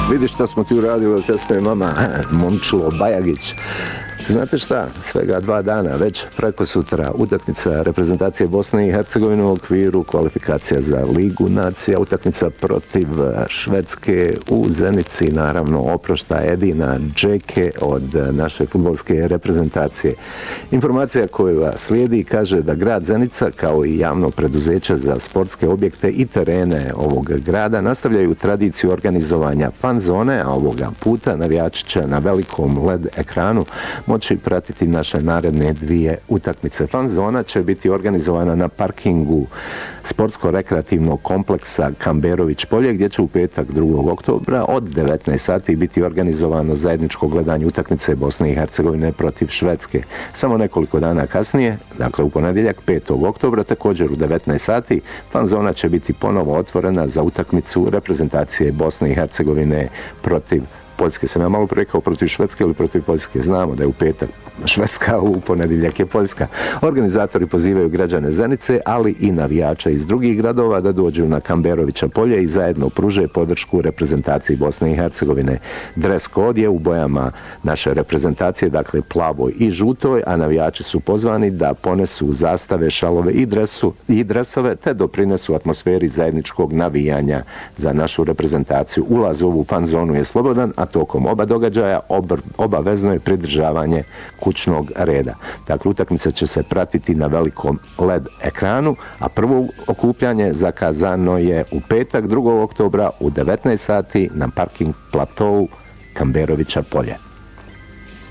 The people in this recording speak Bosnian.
Vidi šta smo ti uradili, teško je mama, momčilo, Bajagić. Znate šta, svega 2 dana, već preko sutra utakmica reprezentacije Bosne i Hercegovine u okviru kvalifikacija za Ligu nacija, utakmica protiv Švedske u Zenici, naravno oprošta Edina Džeke od naše fudbalske reprezentacije. Informacija koja slijedi kaže da grad Zenica, kao i javno preduzeće za sportske objekte i terene ovog grada, nastavljaju tradiciju organizovanja fan zone, a ovoga puta navijači će na velikom LED ekranu moći pratiti naše naredne 2 utakmice. Fan zona će biti organizovana na parkingu sportsko-rekreativnog kompleksa Kamberović polje, gdje će u petak 2. oktobra od 19 sati biti organizovano zajedničko gledanje utakmice Bosne i Hercegovine protiv Švedske. Samo nekoliko dana kasnije, dakle u ponedjeljak 5. oktobra, također u 19 sati, fan zona će biti ponovo otvorena za utakmicu reprezentacije Bosne i Hercegovine protiv Poljske. Sam ja malo rekao protiv Švedske ili protiv Poljske. Znamo da je u petak Švedska, u ponedjeljak je Poljska. Organizatori pozivaju građane Zenice, ali i navijača iz drugih gradova da dođu na Kamberovića polje i zajedno pruže podršku reprezentaciji Bosne i Hercegovine. Dres kod je u bojama naše reprezentacije, dakle plavoj i žutoj, a navijači su pozvani da ponesu zastave, šalove i dresove, te doprinesu atmosferi zajedničkog navijanja za našu reprezentaciju. Ulaz u ovu fan zonu je slobodan, a tokom oba događaja obavezno je pridržavanje kućnog reda. Dakle, utakmica će se pratiti na velikom LED ekranu, a prvo okupljanje zakazano je u petak 2. oktobra u 19 sati na parking platovu Kamberovića polje.